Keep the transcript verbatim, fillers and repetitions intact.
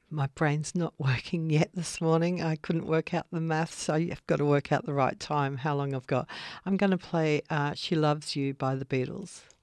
My brain's not working yet this morning. I couldn't work out the maths, so you've got to work out the right time, how long I've got. I'm going to play uh, She Loves You by the Beatles.